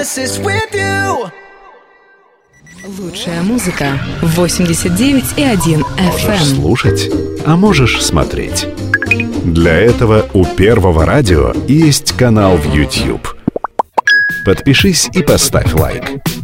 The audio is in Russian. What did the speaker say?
promises with you. Лучшая музыка 89,1 Можешь FM. слушать, а можешь смотреть. Для этого у Первого радио есть канал в YouTube. Подпишись и поставь лайк.